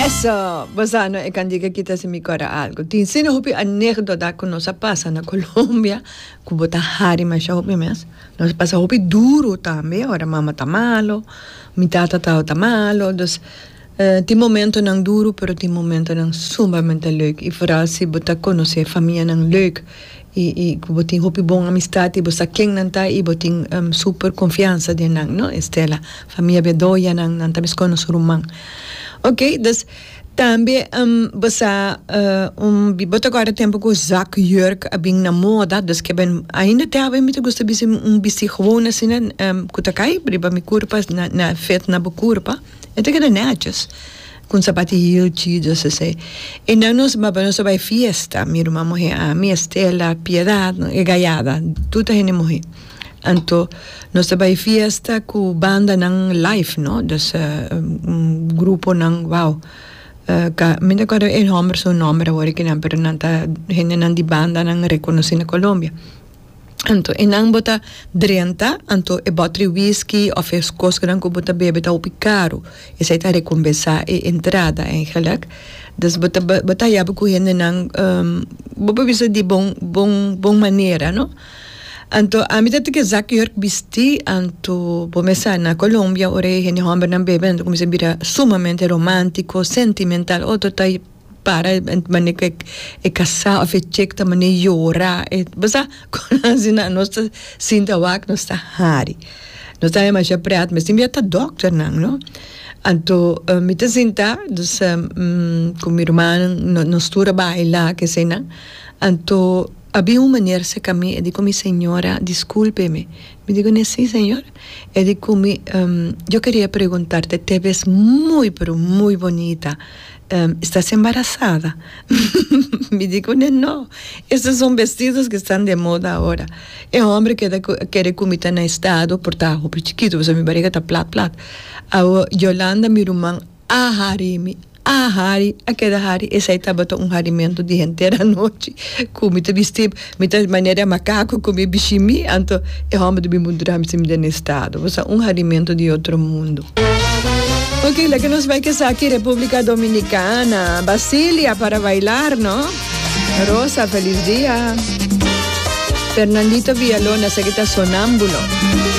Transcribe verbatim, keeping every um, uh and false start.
Eso, basano e candiga kita se mi cora algo. Tin sino hopi anécdota que nos pasa na Colombia, kubo ta hari mas hopi mes. Nos pasa hopi duro também, ora mama tá malo, mi tata tá tá malo, dus uh, tem momento não duro, pero tem momento não sumamente leuk. E vooral se bota conhecer família não leuk. E e kubo tem hopi bom amistade, e bosa quem não tá e botin um, super confiança de não, no Estela, família bedoya não não tá mescono surumang. Ok, dus também um, você uh, um bota agora tempo com zakjurk a bem na moda, dus que ben ainda te have muito gosto de um bici gewoon assim, um kutakai, briba mi curpas na na fet na bucurpa, e te queda netjes. Com sapatilha, dus assim. E não nos babamos vai fiesta, mi irmã morre a minha Estela, Piedad, e gaiada, tudo a gente morre. Anto nós vai fiesta com banda ng live, no? Dus uh, um grupo ng wow. Uh, ka minda ko en homer so nombre agora que não pero nanta gente nan di banda ng reconhecido na Colômbia. Anto enang bota treinta, anto e botri whisky of es cos gran ko bota bebe ta opicaro. E sai ta recompensa e entrada eigenlijk. Dus bota bota ya bu gente ng um bobo bisa di bom bom bom maneira, no? Anto a mí te que zakjurk bisti anto pomesa na Colombia ore heni homber nan bebe anto come se bira sumamente romantico, sentimental, o to tai para mane que e casa of e check ta mane llora e basa con asina nosta sinta wak nosta hari. Nosta e masha preat me simbia ta doctor nang, no? Anto uh, mi te sinta dus um, con mi hermano no, nostura baila que sena anto había una manera se camí y digo mi señora discúlpeme me digo sí señor y digo mi um, yo quería preguntarte te ves muy pero muy bonita um, ¿estás embarazada? Me digo no estos son vestidos que están de moda ahora el hombre que quiere comida en estado por estar chiquito pues mi barriga está plat plat a Yolanda mi rumán a Harimi a hari, a cada hari, essa aí estava um harimento de inteira noite, com muita vestir, muita maneira macaco, com meu bichimi, então é homem do mundo de me no estado, você um harimento de outro mundo. Ok, lá que nós vai que aqui República Dominicana, Basília para bailar, não? Rosa, feliz dia. Fernandito Villalona, se que está sonâmbulo.